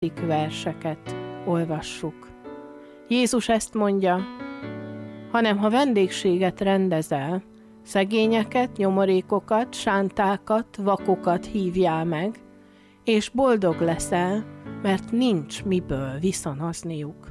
verseket olvassuk. Jézus ezt mondja, hanem ha vendégséget rendezel, szegényeket, nyomorékokat, sántákat, vakokat hívjál meg, és boldog leszel, mert nincs miből viszonozniuk.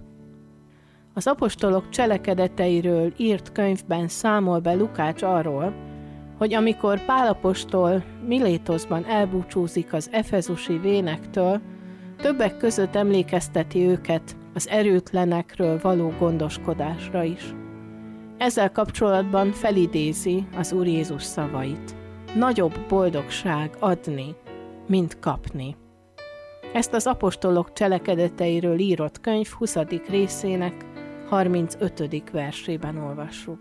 Az apostolok cselekedeteiről írt könyvben számol be Lukács arról, hogy amikor Pál apostol Milétoszban elbúcsúzik az efezusi vénektől, többek között emlékezteti őket az erőtlenekről való gondoskodásra is. Ezzel kapcsolatban felidézi az Úr Jézus szavait. Nagyobb boldogság adni, mint kapni. Ezt az apostolok cselekedeteiről írott könyv 20. részének 35. versében olvassuk.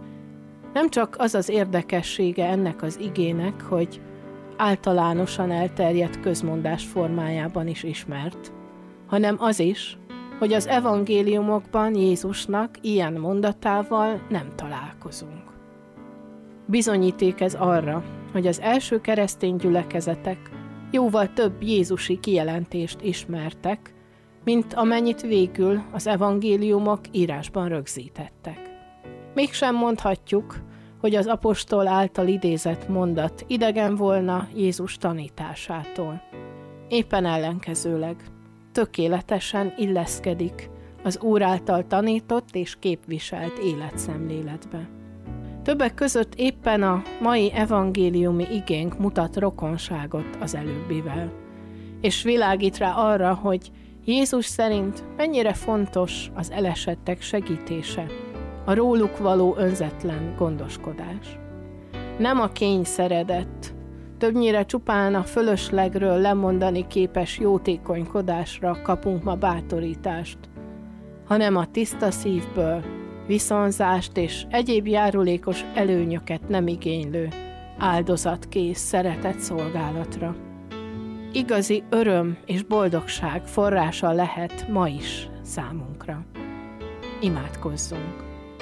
Nem csak az az érdekessége ennek az igének, hogy általánosan elterjedt közmondás formájában is ismert, hanem az is, hogy az evangéliumokban Jézusnak ilyen mondatával nem találkozunk. Bizonyíték ez arra, hogy az első keresztény gyülekezetek jóval több jézusi kijelentést ismertek, mint amennyit végül az evangéliumok írásban rögzítettek. Mégsem mondhatjuk, hogy az apostol által idézett mondat idegen volna Jézus tanításától. Éppen ellenkezőleg tökéletesen illeszkedik az Úr által tanított és képviselt életszemléletbe. Többek között éppen a mai evangéliumi igénk mutat rokonságot az előbbivel, és világít rá arra, hogy Jézus szerint mennyire fontos az elesettek segítése, a róluk való önzetlen gondoskodás. Nem a kényszeredett, többnyire csupán a fölöslegről lemondani képes jótékonykodásra kapunk ma bátorítást, hanem a tiszta szívből viszonzást és egyéb járulékos előnyöket nem igénylő, áldozatkész szeretett szolgálatra. Igazi öröm és boldogság forrása lehet ma is számunkra. Imádkozzunk!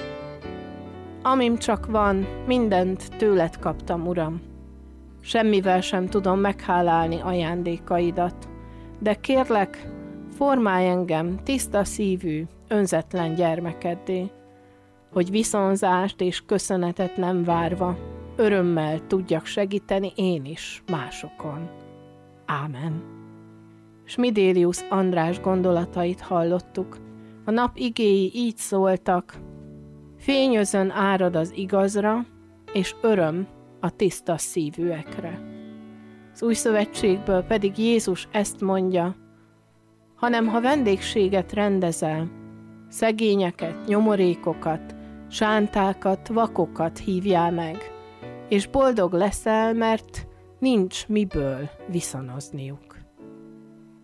Amim csak van, mindent tőled kaptam, Uram. Semmivel sem tudom meghálálni ajándékaidat, de kérlek, formálj engem tiszta szívű, önzetlen gyermekeddé, hogy viszonzást és köszönetet nem várva, örömmel tudjak segíteni én is másokon. Ámen. Smidélius András gondolatait hallottuk. A nap igéi így szóltak: fényözön árad az igazra, és öröm a tiszta szívűekre. Az Új Szövetségből pedig Jézus ezt mondja: hanem ha vendégséget rendezel, szegényeket, nyomorékokat, sántákat, vakokat hívjál meg, és boldog leszel, mert nincs miből viszonozniuk.